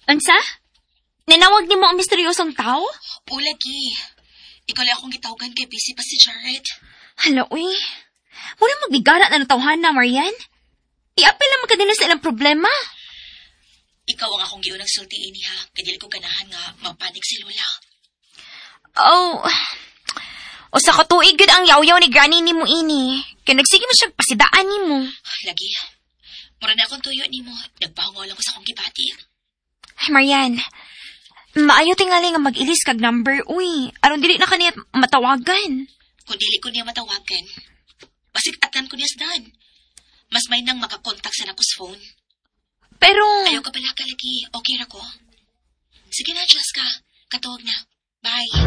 Ansa? Ninawag ni mo ang misteryosong tao? O, lagi. Ikaw lang akong gitawagan kay busy pa si Jared. Hala, uy. Muna magbigara na natawhan na, Marian. I-apil naman ka nila sa ilang problema. Ikaw ang akong giunang sultiin niya. Kadili ko ganahan nga mapanik si Lola. Oh, o sa katuig gud ang yaw-yaw ni Granny ni mo ini. Kaya nagsige mo siyang pasidaan ni mo. Lagi. Mura na akong tuyo ni mo. Nagpahungaw lang ko sa akong gibati. Ay, Marian. Maayo tingali nga mag-ilis kag number, uy. Aron dili na kaniya matawagan. Kung dili ko niya matawagan, basig atan ko niya sa daan. Mas may nang makakontak sa nakos phone. Pero... Ayaw ka pala ka lagi. Okay ra ko. Sige na, Diyos ka. Katuwag na. Bye.